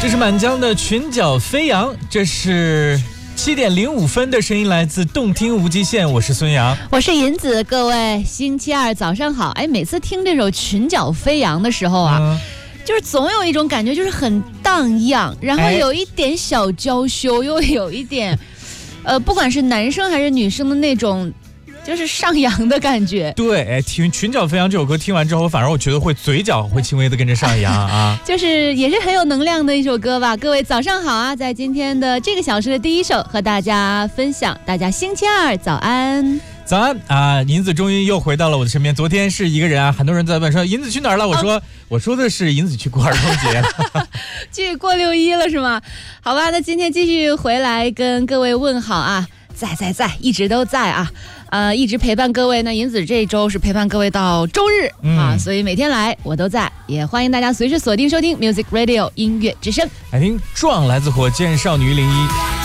这是满江的裙角飞扬，这是7点05分的声音，来自动听无极限。我是孙杨， 我是银子，各位星期二早上好。每次听这首裙角飞扬的时候啊，就是总有一种感觉，就是很荡漾，然后有一点小娇羞，又有一点不管是男生还是女生的那种就是上扬的感觉。 对，裙角飞扬这首歌听完之后，反而我觉得嘴角会轻微的跟着上扬啊， 就是也是很有能量的一首歌吧。各位早上好啊，在今天的这个小时的第一首和大家分享，大家星期二早安。 早安啊！银子终于又回到了我的身边。昨天是一个人啊，很多人在问说银子去哪儿了？我说的是银子去过儿童节了， 去过6·1了是吗？好吧，那今天继续回来跟各位问好啊，在，一直都在啊，一直陪伴各位。那银子这周是陪伴各位到周日啊，所以每天来我都在，也欢迎大家随时锁定收听 Music Radio 音乐之声。 来听壮来自火箭少女101。